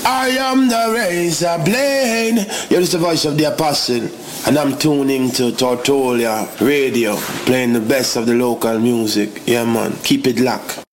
I am the razor blade. You're just the voice of the apostle, and I'm tuning to Tortolia Radio, playing the best of the local music. Yeah, man. Keep it locked.